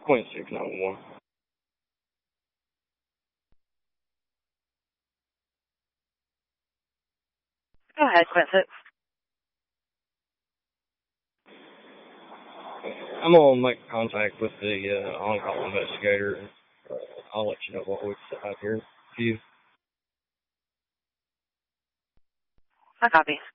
Queen 691. Go ahead, Quincy. I'm going to make contact with the on-call investigator. And I'll let you know what we decide here. I copy.